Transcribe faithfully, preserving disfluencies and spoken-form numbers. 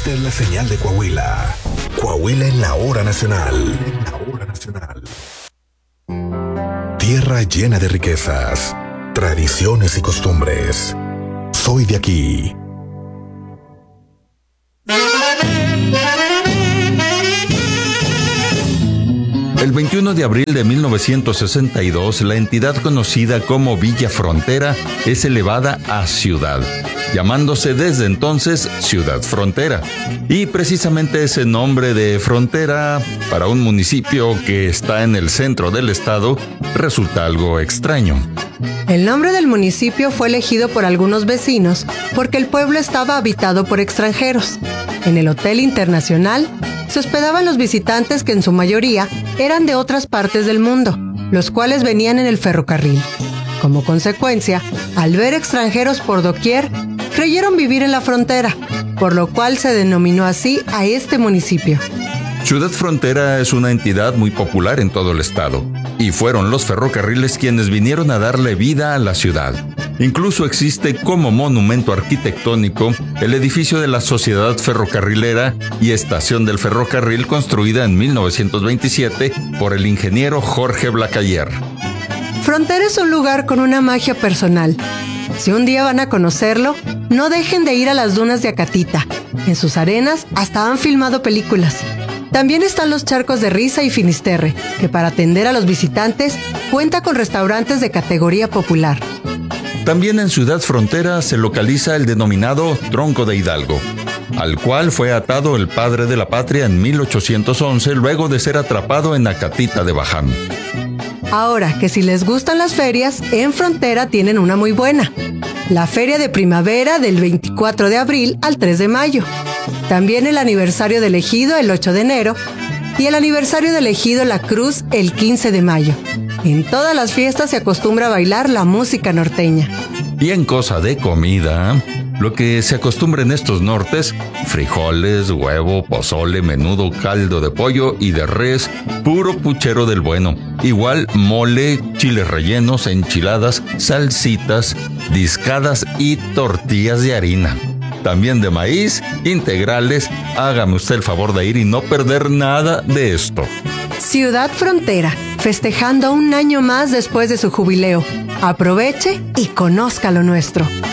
Esta es la señal de Coahuila. Coahuila en la hora nacional. En la hora nacional. Tierra llena de riquezas, tradiciones y costumbres. Soy de aquí. El veintiuno de abril de mil novecientos sesenta y dos, la entidad conocida como Villa Frontera es elevada a ciudad, llamándose desde entonces Ciudad Frontera. Y precisamente ese nombre de frontera para un municipio que está en el centro del estado resulta algo extraño. El nombre del municipio fue elegido por algunos vecinos porque el pueblo estaba habitado por extranjeros. En el Hotel Internacional se hospedaban los visitantes que en su mayoría eran de otras partes del mundo, los cuales venían en el ferrocarril. Como consecuencia, al ver extranjeros por doquier, creyeron vivir en la frontera, por lo cual se denominó así a este municipio. Ciudad Frontera es una entidad muy popular en todo el estado, y fueron los ferrocarriles quienes vinieron a darle vida a la ciudad. Incluso existe como monumento arquitectónico el edificio de la Sociedad Ferrocarrilera y Estación del Ferrocarril, construida en mil novecientos veintisiete por el ingeniero Jorge Blacayer. Frontera es un lugar con una magia personal. Si un día van a conocerlo, no dejen de ir a las dunas de Acatita. En sus arenas hasta han filmado películas. También están los charcos de Risa y Finisterre, que para atender a los visitantes cuenta con restaurantes de categoría popular. También en Ciudad Frontera se localiza el denominado Tronco de Hidalgo, al cual fue atado el padre de la patria en mil ochocientos once luego de ser atrapado en Acatita de Baján. Ahora que si les gustan las ferias, en Frontera tienen una muy buena. La Feria de Primavera del veinticuatro de abril al tres de mayo. También el aniversario del Ejido el ocho de enero y el aniversario del Ejido La Cruz el quince de mayo. En todas las fiestas se acostumbra a bailar la música norteña. Y en cosa de comida, lo que se acostumbra en estos nortes, frijoles, huevo, pozole, menudo, caldo de pollo y de res, puro puchero del bueno. Igual mole, chiles rellenos, enchiladas, salsitas, discadas y tortillas de harina. También de maíz, integrales. Hágame usted el favor de ir y no perder nada de esto. Ciudad Frontera, festejando un año más después de su jubileo. Aproveche y conozca lo nuestro.